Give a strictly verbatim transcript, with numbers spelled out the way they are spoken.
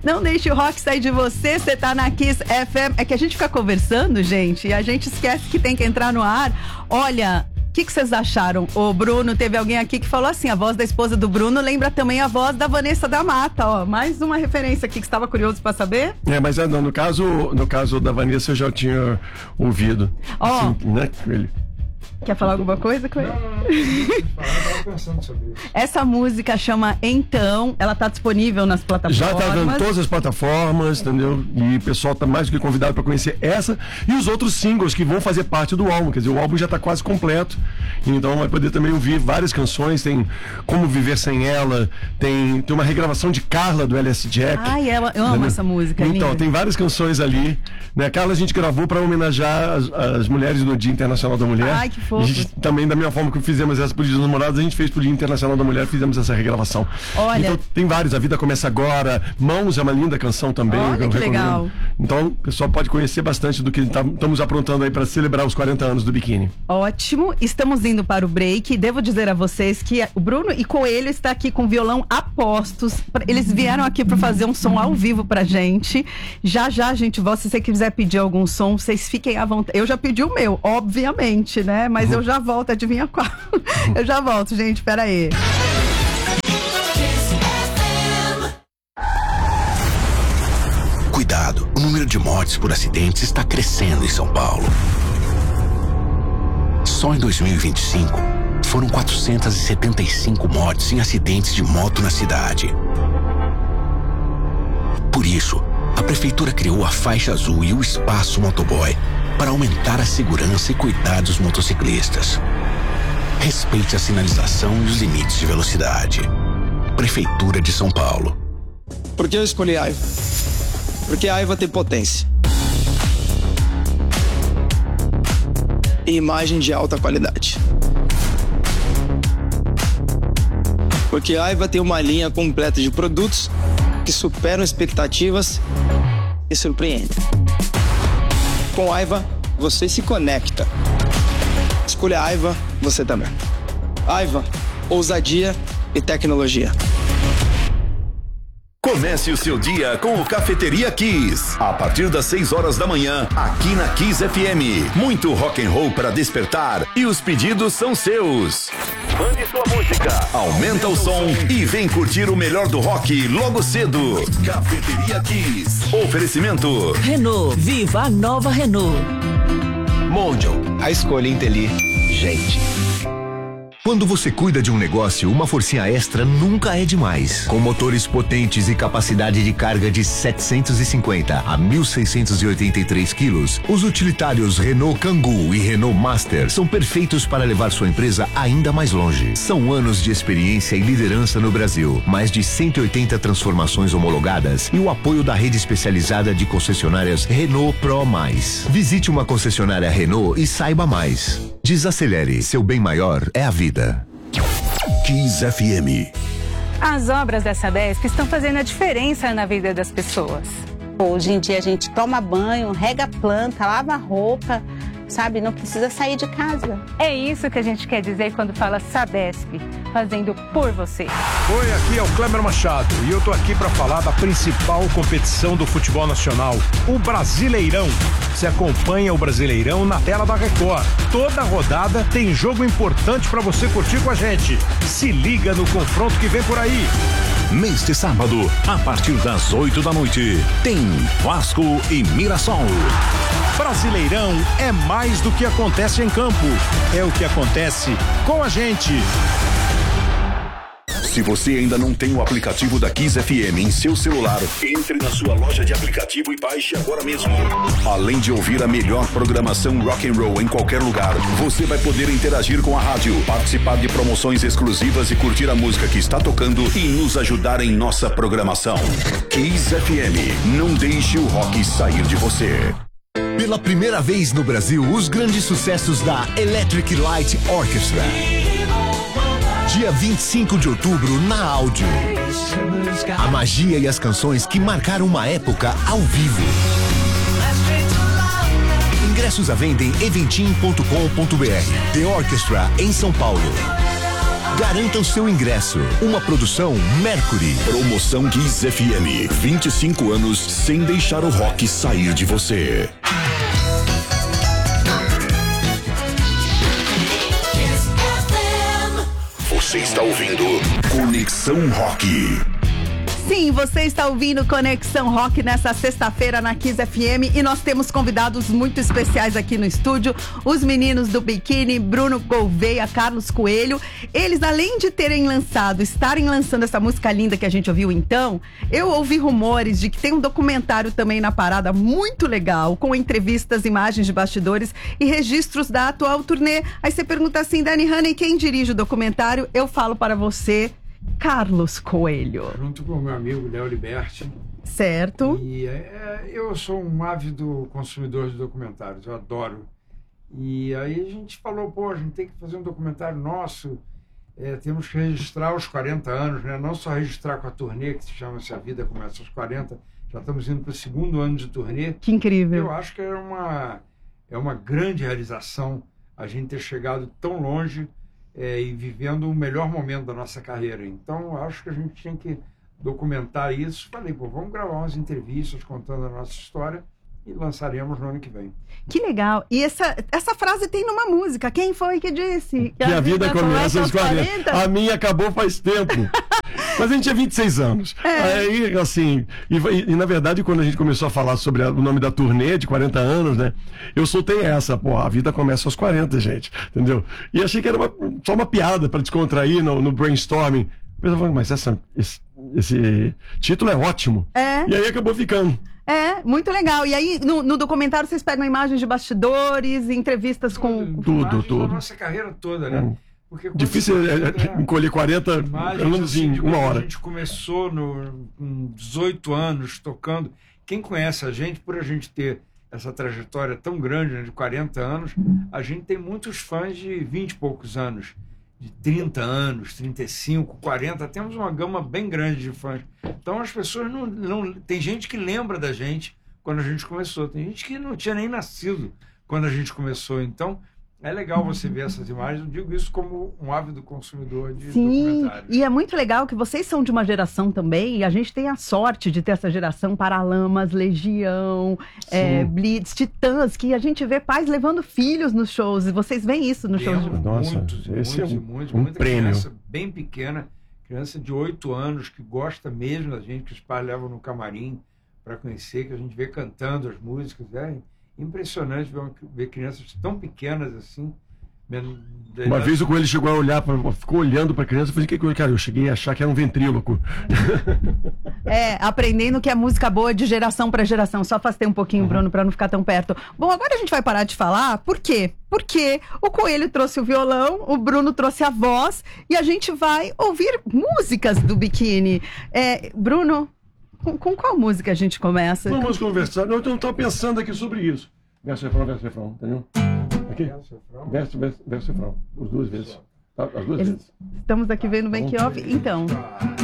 Não deixe o rock sair de você, você tá na Kiss F M. É que a gente fica conversando, gente, e a gente esquece que tem que entrar no ar. Olha, o que vocês acharam? O Bruno, teve alguém aqui que falou assim, a voz da esposa do Bruno lembra também a voz da Vanessa da Mata, ó. Mais uma referência aqui que você estava curioso pra saber? É, mas não, no caso, no caso da Vanessa eu já tinha ouvido. Ó. Assim, né, ele... Quer falar alguma coisa com ele? Não, não, não, eu tava pensando sobre isso. Essa música chama Então, ela tá disponível nas plataformas. Já tá vendo todas as plataformas, entendeu? E o pessoal tá mais do que convidado para conhecer essa e os outros singles que vão fazer parte do álbum. Quer dizer, o álbum já tá quase completo. Então vai poder também ouvir várias canções. Tem Como Viver Sem Ela, tem, tem uma regravação de Carla do L S Jack. Ai, eu, eu amo entendeu? essa música. Então, linda. tem várias canções ali. Né? A Carla a gente gravou para homenagear as, as mulheres no Dia Internacional da Mulher. Ai, que fofo. A gente, também, da mesma forma que fizemos essa pro Dia dos Namorados, a gente fez pro Dia Internacional da Mulher, fizemos essa regravação. Olha. Então, tem vários. A Vida Começa Agora. Mãos é uma linda canção também. Olha, que eu que recomendo. legal. Então, o pessoal pode conhecer bastante do que tá, estamos aprontando aí para celebrar os quarenta anos do Biquíni. Ótimo. Estamos indo para o break. Devo dizer a vocês que o Bruno e Coelho está aqui com violão a postos. Eles vieram aqui para fazer um som ao vivo pra gente. Já já, gente, se você quiser pedir algum som, vocês fiquem à vontade. Eu já pedi o meu, obviamente, né? Mas uhum. eu já volto, adivinha qual? Eu já volto, gente, pera aí. Cuidado, o número de mortes por acidentes está crescendo em São Paulo. Só em dois mil e vinte e cinco, foram quatrocentas e setenta e cinco mortes em acidentes de moto na cidade. Por isso, a Prefeitura criou a Faixa Azul e o Espaço Motoboy para aumentar a segurança e cuidar dos motociclistas. Respeite a sinalização e os limites de velocidade. Prefeitura de São Paulo. Por que eu escolhi a Aiva? Porque a Aiva tem potência e imagem de alta qualidade. Porque a Aiva tem uma linha completa de produtos que superam expectativas e surpreendem. Com a Aiva, você se conecta. Escolha a Aiva, você também. Aiva, ousadia e tecnologia. Comece o seu dia com o Cafeteria Kiss. A partir das seis horas da manhã, aqui na Kiss F M. Muito rock and roll para despertar e os pedidos são seus. Mande sua música, aumenta o som e vem curtir o melhor do rock logo cedo. Cafeteria Kiss. Oferecimento Renault. Viva a nova Renault. Mondial, a escolha inteligente. Quando você cuida de um negócio, uma forcinha extra nunca é demais. Com motores potentes e capacidade de carga de setecentos e cinquenta a mil seiscentos e oitenta e três quilos, os utilitários Renault Kangoo e Renault Master são perfeitos para levar sua empresa ainda mais longe. São anos de experiência e liderança no Brasil, mais de cento e oitenta transformações homologadas e o apoio da rede especializada de concessionárias Renault Pro Mais. Visite uma concessionária Renault e saiba mais. Desacelere, seu bem maior é a vida. Kiss F M. As obras da Sabesp estão fazendo a diferença na vida das pessoas. Hoje em dia a gente toma banho, rega planta, lava roupa, sabe? Não precisa sair de casa. É isso que a gente quer dizer quando fala Sabesp, fazendo por você. Oi, aqui é o Cleber Machado e eu tô aqui para falar da principal competição do futebol nacional, o Brasileirão. Você acompanha o Brasileirão na tela da Record. Toda rodada tem jogo importante para você curtir com a gente. Se liga no confronto que vem por aí. Neste sábado, a partir das oito da noite, tem Vasco e Mirassol. Brasileirão é mais do que acontece em campo, é o que acontece com a gente. Se você ainda não tem o aplicativo da Kiss F M em seu celular, entre na sua loja de aplicativo e baixe agora mesmo. Além de ouvir a melhor programação rock and roll em qualquer lugar, você vai poder interagir com a rádio, participar de promoções exclusivas e curtir a música que está tocando e nos ajudar em nossa programação. Kiss F M, não deixe o rock sair de você. Pela primeira vez no Brasil, os grandes sucessos da Electric Light Orchestra. Dia vinte e cinco de outubro, na Áudio. A magia e as canções que marcaram uma época ao vivo. Ingressos à venda em eventim ponto com ponto br. The Orchestra, em São Paulo. Garanta o seu ingresso. Uma produção Mercury. Promoção Kiss F M. vinte e cinco anos sem deixar o rock sair de você. Você está ouvindo Conexão Rock. Sim, você está ouvindo Conexão Rock nessa sexta-feira na Kiss F M e nós temos convidados muito especiais aqui no estúdio, os meninos do Biquíni, Bruno Gouveia, Carlos Coelho. Eles, além de terem lançado, estarem lançando essa música linda que a gente ouviu então, eu ouvi rumores de que tem um documentário também na parada muito legal, com entrevistas, imagens de bastidores e registros da atual turnê. Aí você pergunta assim, Dani Honey, quem dirige o documentário? Eu falo para você, Carlos Coelho. Junto com o meu amigo Léo Liberti. Certo. E é, eu sou um ávido consumidor de documentários, eu adoro. E aí a gente falou, pô, a gente tem que fazer um documentário nosso, é, temos que registrar os quarenta anos, né? Não só registrar com a turnê, que se chama Se a Vida Começa aos quarenta, já estamos indo para o segundo ano de turnê. Que incrível. Eu acho que é uma, é uma grande realização a gente ter chegado tão longe É, e vivendo o melhor momento da nossa carreira. Então, acho que a gente tinha que documentar isso. Falei, pô, vamos gravar umas entrevistas contando a nossa história e lançaremos no ano que vem. Que legal. E essa, essa frase tem numa música. Quem foi que disse? Que, que a vida, vida começa aos quarenta. quarenta. A minha acabou faz tempo. Mas a gente tinha vinte e seis anos. É. Aí, assim, e, e, e na verdade, quando a gente começou a falar sobre a, o nome da turnê de quarenta anos, né? Eu soltei essa, pô, a vida começa aos quarenta, gente, entendeu? E achei que era uma, só uma piada para descontrair no, no brainstorming. Eu falei, mas essa, esse, esse título é ótimo. É. E aí acabou ficando. É, muito legal. E aí, no, no documentário, vocês pegam imagens de bastidores, entrevistas com... Tudo, tudo. A nossa carreira toda, né? É. Difícil é, encolher quarenta anos em uma hora. A gente começou no, com dezoito anos tocando. Quem conhece a gente, por a gente ter essa trajetória tão grande, né, de quarenta anos, a gente tem muitos fãs de vinte e poucos anos, de trinta anos, trinta e cinco, quarenta. Temos uma gama bem grande de fãs. Então as pessoas não, não... Tem gente que lembra da gente quando a gente começou. Tem gente que não tinha nem nascido quando a gente começou. Então... É legal você ver essas imagens, eu digo isso como um ávido consumidor de Sim, documentários. E é muito legal que vocês são de uma geração também, e a gente tem a sorte de ter essa geração Paralamas, Legião, é, Blitz, Titãs, que a gente vê pais levando filhos nos shows, e vocês veem isso nos shows. Nossa, muitos, esse muitos, é um, muitos, um muita prêmio. Criança bem pequena, criança de oito anos, que gosta mesmo da gente, que os pais levam no camarim para conhecer, que a gente vê cantando as músicas, é impressionante ver, ver crianças tão pequenas assim. Uma vez o Coelho chegou a olhar, pra, ficou olhando para a criança e falei, que coisa, cara, eu cheguei a achar que era um ventríloco. É, aprendendo que a música boa é de geração para geração. Só afastei um pouquinho, uhum. Bruno, para não ficar tão perto. Bom, agora a gente vai parar de falar, por quê? Porque o Coelho trouxe o violão, o Bruno trouxe a voz e a gente vai ouvir músicas do Biquíni. É, Bruno, com, com qual música a gente começa? Vamos conversar. Eu estou pensando aqui sobre isso. Verso, refrão, verso, refrão, entendeu? Aqui. Verso, verso, verso, refrão. As duas vezes. As duas Eles, vezes. Estamos aqui vendo o make-off. Então...